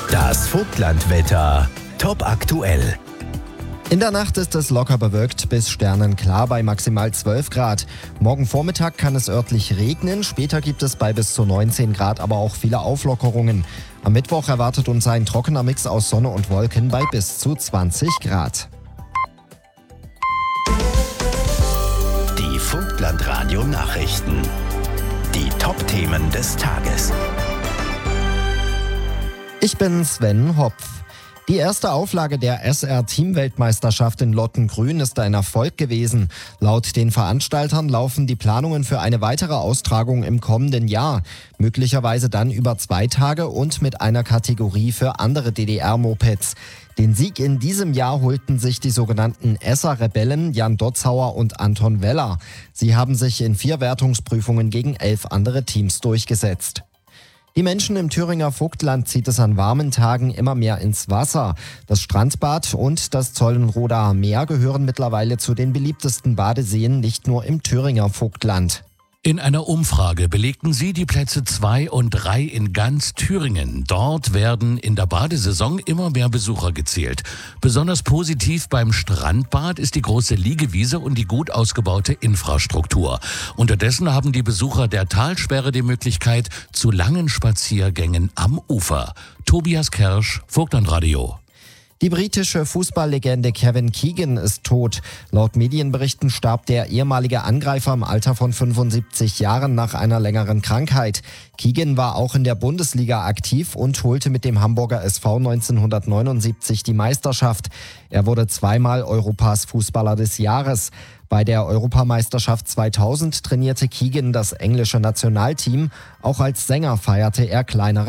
Das Vogtlandwetter. Top aktuell. In der Nacht ist es locker bewölkt bis sternenklar bei maximal 12 Grad. Morgen Vormittag kann es örtlich regnen, später gibt es bei bis zu 19 Grad aber auch viele Auflockerungen. Am Mittwoch erwartet uns ein trockener Mix aus Sonne und Wolken bei bis zu 20 Grad. Die Vogtlandradio-Nachrichten. Die Top-Themen des Tages. Ich bin Sven Hopf. Die erste Auflage der SR-Teamweltmeisterschaft in Lottengrün ist ein Erfolg gewesen. Laut den Veranstaltern laufen die Planungen für eine weitere Austragung im kommenden Jahr. Möglicherweise dann über 2 Tage und mit einer Kategorie für andere DDR-Mopeds. Den Sieg in diesem Jahr holten sich die sogenannten Esser-Rebellen Jan Dotzauer und Anton Weller. Sie haben sich in 4 Wertungsprüfungen gegen 11 andere Teams durchgesetzt. Die Menschen im Thüringer Vogtland zieht es an warmen Tagen immer mehr ins Wasser. Das Strandbad und das Zollenrodaer Meer gehören mittlerweile zu den beliebtesten Badeseen, nicht nur im Thüringer Vogtland. In einer Umfrage belegten sie die Plätze 2 und 3 in ganz Thüringen. Dort werden in der Badesaison immer mehr Besucher gezählt. Besonders positiv beim Strandbad ist die große Liegewiese und die gut ausgebaute Infrastruktur. Unterdessen haben die Besucher der Talsperre die Möglichkeit zu langen Spaziergängen am Ufer. Tobias Kersch, Vogtlandradio. Die britische Fußballlegende Kevin Keegan ist tot. Laut Medienberichten starb der ehemalige Angreifer im Alter von 75 Jahren nach einer längeren Krankheit. Keegan war auch in der Bundesliga aktiv und holte mit dem Hamburger SV 1979 die Meisterschaft. Er wurde 2-mal Europas Fußballer des Jahres. Bei der Europameisterschaft 2000 trainierte Keegan das englische Nationalteam. Auch als Sänger feierte er kleinere